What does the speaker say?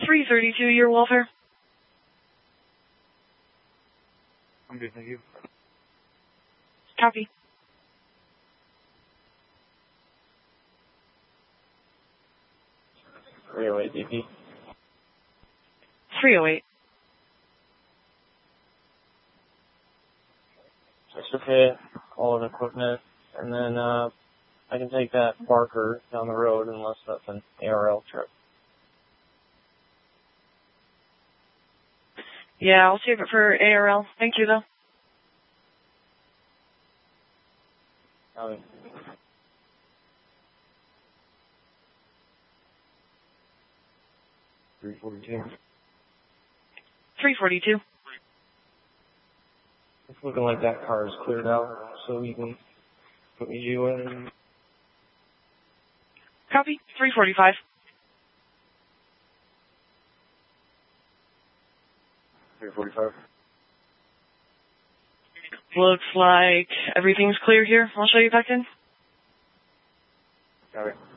332, your welfare. I'm good, thank you. Copy. DP. 308. Okay, all of the equipment, and then I can take that Barker down the road unless that's an ARL trip. Yeah, I'll save it for ARL. Thank you, though. Oh. 342. 342. It's looking like that car is cleared out, so we can put you in. Copy. 345. 345. Looks like everything's clear here. I'll show you back in. Got it.